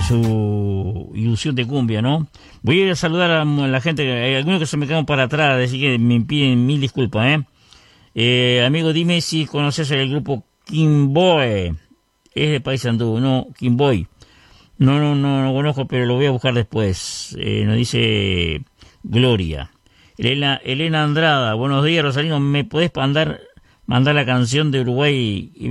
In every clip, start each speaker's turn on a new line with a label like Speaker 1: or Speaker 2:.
Speaker 1: su ilusión de cumbia, ¿no? Voy a ir a saludar a la gente, hay algunos que se me quedan para atrás, así que me piden mil disculpas, amigo, dime si conoces el grupo Kimboy. Es de Paysandú, no, Kimboy. No conozco, pero lo voy a buscar después. Nos dice Gloria. Elena Andrada, buenos días, Rosalino, ¿me podés mandar la canción de Uruguay y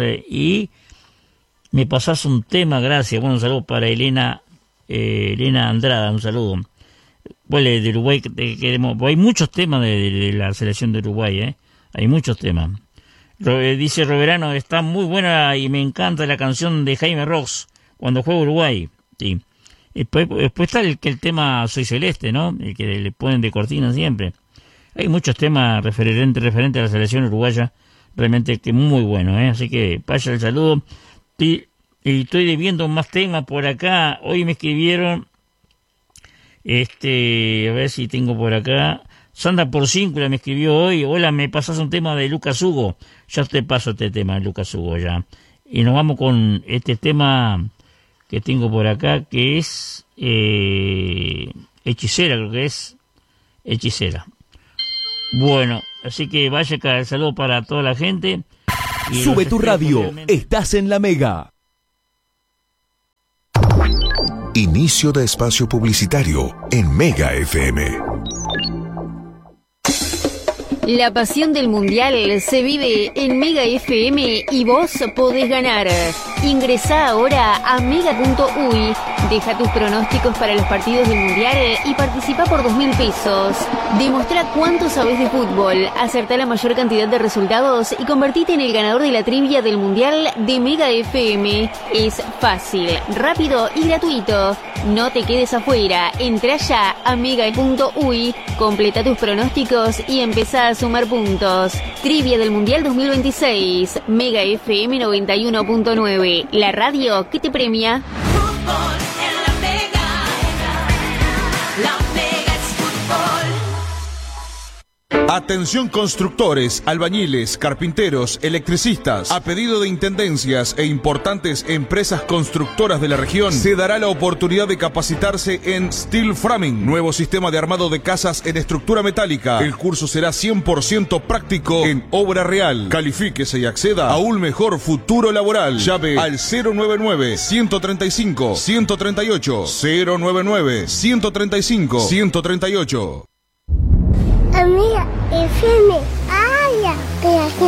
Speaker 1: me pasás un tema? Gracias. Bueno, un saludo para Elena Andrada, un saludo. Bueno, de Uruguay queremos, hay muchos temas de la selección de Uruguay, hay muchos temas. Dice Roberano, está muy buena y me encanta la canción de Jaime Ross cuando juega Uruguay. Sí. Después está el tema Soy Celeste, ¿no? El que le ponen de cortina siempre. Hay muchos temas referentes a la selección uruguaya, realmente que muy bueno, así que vaya el saludo. Y estoy debiendo más temas por acá. Hoy me escribieron, a ver si tengo por acá. Sandra Porcíncula me escribió hoy, hola, me pasás un tema de Lucas Hugo. Ya te paso este tema de Lucas Hugo ya. Y nos vamos con este tema que tengo por acá, que es Hechicera, creo que es Hechicera. Bueno, así que vaya acá el saludo para toda la gente.
Speaker 2: Sube tu radio, estás en La Mega.
Speaker 3: Inicio de espacio publicitario en Mega FM.
Speaker 4: La pasión del Mundial se vive en Mega FM y vos podés ganar. Ingresá ahora a mega.uy, deja tus pronósticos para los partidos del Mundial y participa por 2.000 pesos. Demostrá cuánto sabés de fútbol, acertá la mayor cantidad de resultados y convertite en el ganador de la trivia del Mundial de Mega FM. Es fácil, rápido y gratuito. No te quedes afuera, entra ya a mega.uy, completa tus pronósticos y empezá a sumar puntos. Trivia del Mundial 2026, Mega FM 91.9, la radio que te premia.
Speaker 5: Fútbol en La Mega. La Mega es fútbol.
Speaker 6: Atención constructores, albañiles, carpinteros, electricistas. A pedido de intendencias e importantes empresas constructoras de la región, se dará la oportunidad de capacitarse en Steel Framing, nuevo sistema de armado de casas en estructura metálica. El curso será 100% práctico en obra real. Califíquese y acceda a un mejor futuro laboral. Llave al 099-135-138. 099-135-138.
Speaker 7: Amiga, FM, ay,